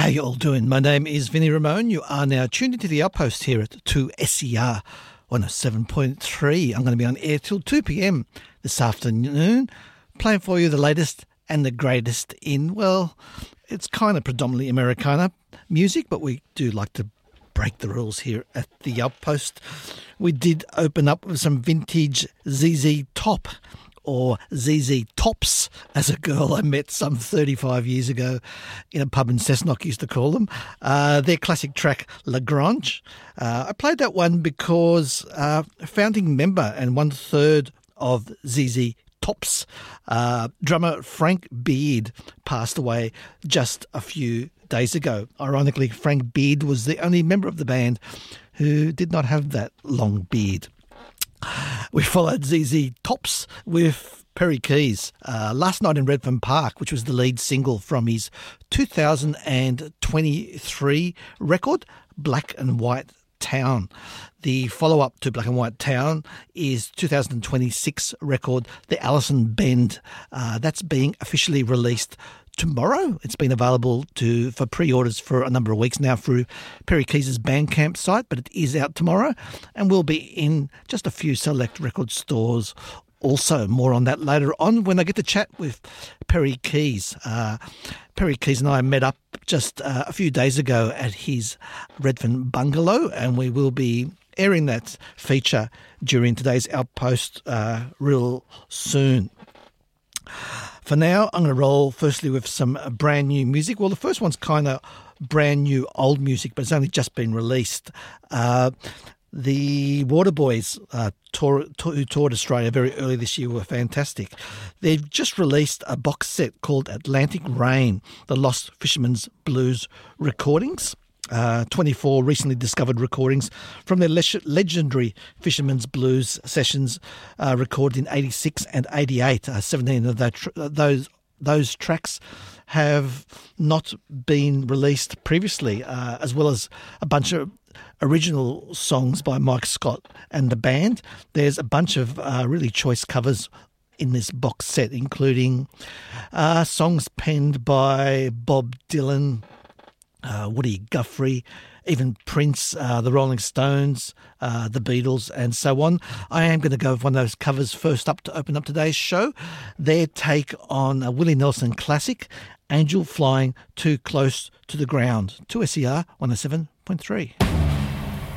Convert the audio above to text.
you all doing? My name is Vinnie Ramone. You are now tuned into the Outpost here at 2SER 107.3. I'm going to be on air till 2 p.m. this afternoon, playing for you the latest and the greatest in, well, it's kind of predominantly Americana music, but we do like to break the rules here at the Outpost. We did open up with some vintage ZZ Top, or ZZ Tops, as a girl I met some 35 years ago in a pub in Cessnock used to call them. Their classic track, Lagrange. I played that one because a founding member and one-third of ZZ Tops, drummer Frank Beard, passed away just a few days ago. Ironically, Frank Beard was the only member of the band who did not have that long beard. We followed ZZ Tops with Perry Keys, Last Night in Redfern Park, which was the lead single from his 2023 record, Black and White Town. The follow-up to Black and White Town is 2026 record, The Allison Bend. That's being officially released tomorrow. It's been available for pre-orders for a number of weeks now through Perry Keys' Bandcamp site, but it is out tomorrow and will be in just a few select record stores. Also, more on that later on when I get to chat with Perry Keys. Perry Keys and I met up just a few days ago at his Redfern bungalow, and we will be airing that feature during today's Outpost real soon. For now, I'm going to roll firstly with some brand new music. Well, the first one's kind of brand new old music, but it's only just been released. The Waterboys, who toured Australia very early this year, were fantastic. They've just released a box set called Atlantic Rain, the Lost Fisherman's Blues recordings. 24 recently discovered recordings from their legendary Fisherman's Blues sessions recorded in 86 and 88. 17 of those tracks have not been released previously, as well as a bunch of original songs by Mike Scott and the band. There's a bunch of really choice covers in this box set, including songs penned by Bob Dylan, Woody Guthrie, even Prince, the Rolling Stones, the Beatles, and so on. I am going to go with one of those covers first up to open up today's show. Their take on a Willie Nelson classic, Angel Flying Too Close to the Ground. 2SER 107.3.